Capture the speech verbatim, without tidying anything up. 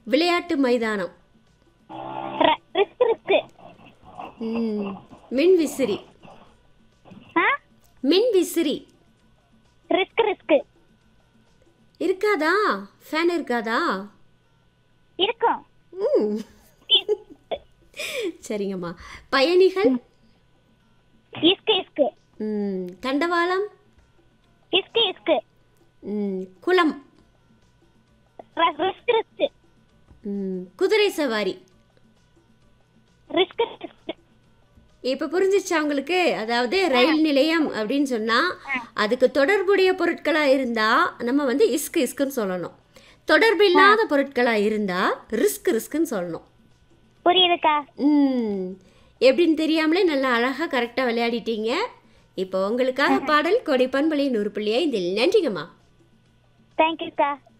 விளையாட்டு மைதானம். ர- ரிஸ்க் ரிஸ்க். ம், மின் விசிறி. ஆ மின் விசிறி ரிஸ்க் ரிஸ்க். இருக்காதா? ஃபேன் இருக்காதா? இருக்கும். ம், சரிங்கம்மா. பயணிகள். இஸ்கு இஸ்கு. ம், தண்டவாளம். இஸ்கு இஸ்கு. ம், குளம். ர- ரிஸ்க் ரிஸ்க். ம், குதிரை சவாரி. Risk risk. இப்போ புரிஞ்சிச்சா உங்களுக்கு? அதாவது ரயில் நிலையம் அப்படின்னு சொன்னா அதுக்கு தொடர்புடைய பொருட்களா இருந்தா நம்ம வந்து இஸ்கு இஸ்குன்னு சொல்லணும். தொடர்பு இல்லாத பொருட்களா இருந்தா ரிஸ்க் ரிஸ்க்குன்னு சொல்லணும். புரியுதுக்கா? ம், எப்படின்னு தெரியாமலே நல்லா அழகா கரெக்டாக விளையாடிட்டீங்க. இப்போ உங்களுக்காக பாடல் கொடை பண்பலை நூறு புள்ளி ஐந்தில். நன்றிங்கம்மா. தேங்க்யூக்கா.